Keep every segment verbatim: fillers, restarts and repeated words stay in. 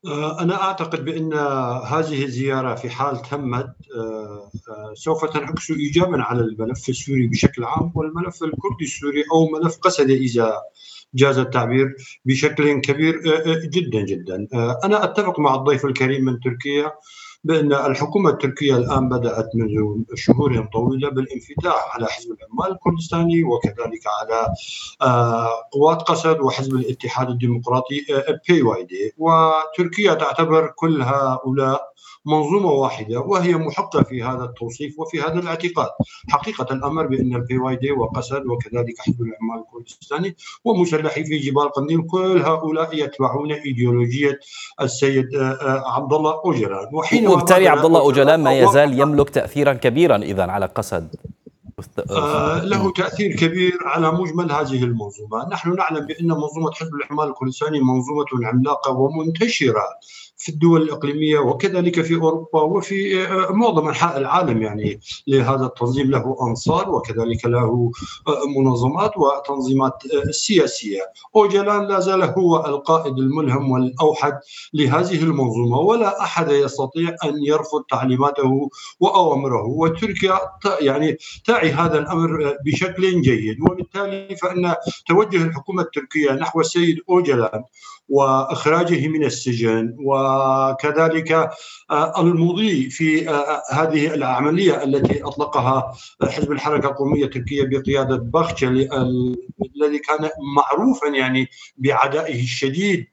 آه، أنا أعتقد بأن هذه الزيارة في حال تمت آه، آه، سوف تنعكس إيجابا على الملف السوري بشكل عام، والملف الكردي السوري أو ملف قسد إذا جاز التعبير بشكل كبير آه، آه، جدا جدا. آه، أنا أتفق مع الضيف الكريم من تركيا بأن الحكومة التركية الآن بدأت منذ شهور طويلة بالانفتاح على حزب العمال الكردستاني، وكذلك على آه، قوات قسد وحزب الاتحاد الديمقراطي بي واي دي. وتركيا تعتبر كل هؤلاء منظومة واحدة، وهي محقة في هذا التوصيف وفي هذا الاعتقاد. حقيقة الأمر بأن البي واي دي وقسد وكذلك حزب العمال الكردستاني ومسلحي في جبال قنديل كل هؤلاء يتبعون إيديولوجية السيد آه، آه، عبد الله أوجلان. وحينما وبالتالي بادر عبد الله أوجلان أوجلان ما يزال يملك تأثيرا كبيرا إذا على قسد. آه، له تأثير كبير على مجمل هذه المنظومة. نحن نعلم بأن منظومة حزب العمال الكردستاني منظومة عملاقة ومنتشرة في الدول الإقليمية وكذلك في أوروبا وفي آه، معظم أنحاء العالم. يعني لهذا التنظيم له أنصار وكذلك له آه، منظمات وتنظيمات آه، سياسية. أوجلان لا زال هو القائد الملهم والأوحد لهذه المنظومة، ولا أحد يستطيع أن يرفض تعليماته وأوامره. وتركيا يعني تعي هذا الأمر بشكل جيد، وبالتالي فإن توجه الحكومة التركية نحو السيد أوجلان وإخراجه من السجن، وكذلك المضي في هذه العملية التي أطلقها حزب الحركة القومية التركية بقيادة باختشلي الذي كان معروفا يعني بعدائه الشديد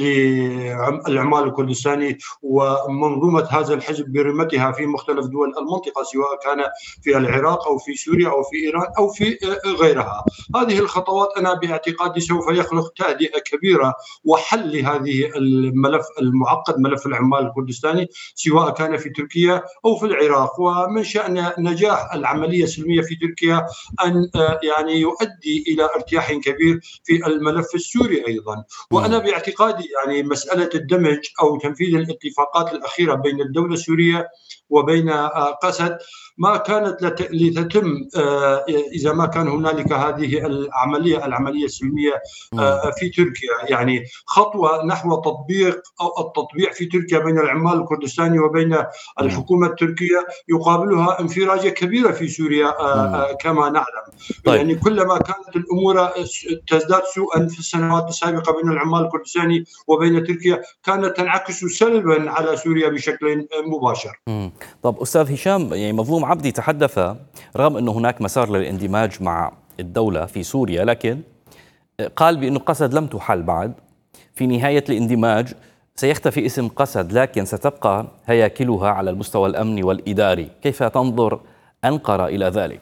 للعمال الكردستاني ومنظومة هذا الحزب برمتها في مختلف دول المنطقة، سواء كان في العراق أو في سوريا أو في إيران أو في غيرها. هذه الخطوات أنا باعتقادي سوف يخلق تهدئة كبيرة وحل لهذه الملف المعقد، ملف العمال الكردستاني، سواء كان في تركيا أو في العراق. ومن شأن نجاح العملية السلمية في تركيا أن يعني يؤدي إلى ارتياح كبير في الملف السوري أيضا. وأنا باعتقادي يعني مسألة الدمج أو تنفيذ الاتفاقات الأخيرة بين الدولة السورية وبين قسد ما كانت لتتم إذا ما كان هنالك هذه العملية العملية السلمية في تركيا. يعني خطوة نحو تطبيق أو التطبيع في تركيا بين العمال الكردستاني وبين الحكومة التركية يقابلها انفراجة كبيرة في سوريا كما نعلم. طيب. يعني كلما كانت الأمور تزداد سوءا في السنوات السابقة بين العمال الكردستاني وبين تركيا كانت تنعكس سلبا على سوريا بشكل مباشر. مم. طب أستاذ هشام، يعني مظلوم عبدي تحدث رغم أنه هناك مسار للاندماج مع الدولة في سوريا، لكن قال بأنه قسد لم تحل بعد. في نهاية الاندماج سيختفي اسم قسد، لكن ستبقى هياكلها على المستوى الأمني والإداري. كيف تنظر أنقرة إلى ذلك؟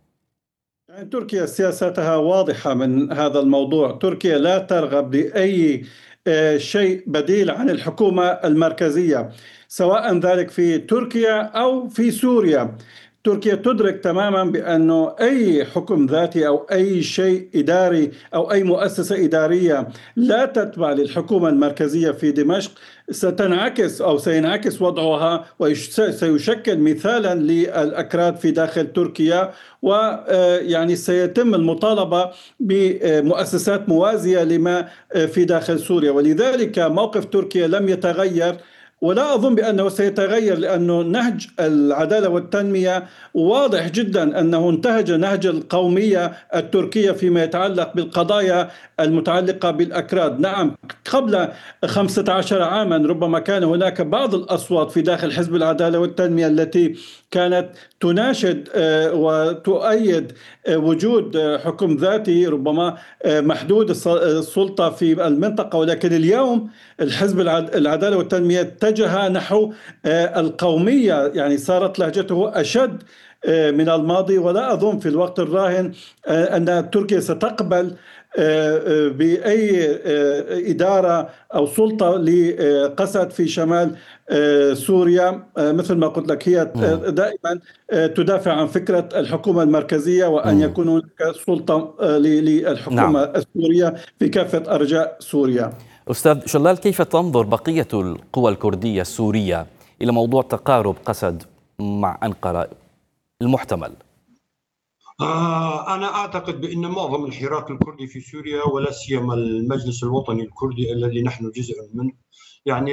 يعني تركيا سياستها واضحة من هذا الموضوع. تركيا لا ترغب بأي شيء بديل عن الحكومة المركزية، سواء ذلك في تركيا أو في سوريا. تركيا تدرك تماما بأنه أي حكم ذاتي أو أي شيء إداري أو أي مؤسسة إدارية لا تتبع للحكومة المركزية في دمشق ستنعكس أو سينعكس وضعها وسيشكل مثالا للأكراد في داخل تركيا، ويعني سيتم المطالبة بمؤسسات موازية لما في داخل سوريا. ولذلك موقف تركيا لم يتغير، ولا أظن بأنه سيتغير، لأنه نهج العدالة والتنمية واضح جدا أنه انتهج نهج القومية التركية فيما يتعلق بالقضايا المتعلقة بالأكراد. نعم، قبل خمسة عشر عاما ربما كان هناك بعض الأصوات في داخل حزب العدالة والتنمية التي كانت تناشد وتؤيد وجود حكم ذاتي ربما محدود السلطة في المنطقة، ولكن اليوم الحزب العدالة والتنمية اتجه نحو القومية، يعني صارت لهجته أشد من الماضي. ولا أظن في الوقت الراهن أن تركيا ستقبل بأي إدارة أو سلطة لقسد في شمال سوريا. مثل ما قلت لك، هي دائما تدافع عن فكرة الحكومة المركزية وأن يكون هناك سلطة للحكومة نعم. السورية في كافة أرجاء سوريا. أستاذ شلال، كيف تنظر بقية القوى الكردية السورية إلى موضوع تقارب قسد مع أنقرة المحتمل؟ آه أنا أعتقد بأن معظم الحراك الكردي في سوريا ولا سيما المجلس الوطني الكردي الذي نحن جزء منه يعني